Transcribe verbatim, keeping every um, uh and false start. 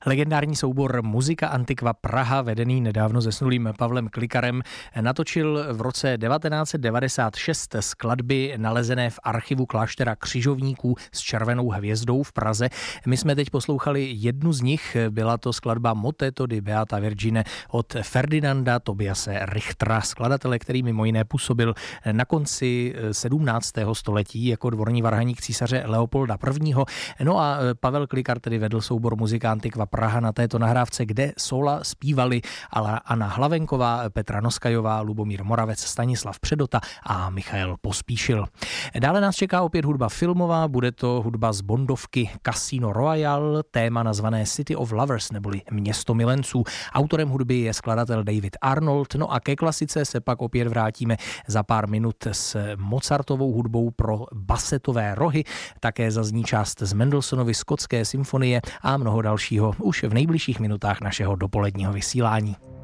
Legendární soubor Muzika Antiqua Praha, vedený nedávno zesnulým Pavlem Klikarem, natočil v roce devatenáct set devadesát šest skladby nalezené v archivu kláštera Křižovníků s červenou hvězdou v Praze. My jsme teď poslouchali jednu z nich, byla to skladba Moteto di Beata Vergine od Ferdinanda Tobiase Richtera, skladatele, který mimo jiné působil na konci sedmnáctého století jako dvorní varhaník císaře Leopolda prvního. No a Pavel Klikar tedy vedl soubor Muzika Antiqua Praha na této nahrávce, kde sola zpívali Anna Hlavenková, Petra Noskajová, Lubomír Moravec, Stanislav Předota a Michael Pospíšil. Dále nás čeká opět hudba filmová, bude to hudba z Bondovky Casino Royale, téma nazvané City of Lovers neboli Město milenců. Autorem hudby je skladatel David Arnold, no a ke klasice se pak opět vrátíme za pár minut s Mozartovou hudbou pro basetové rohy, také zazní část z Mendelssohnovy Skotské symfonie a mnoho dalšího už v nejbližších minutách našeho dopoledního vysílání.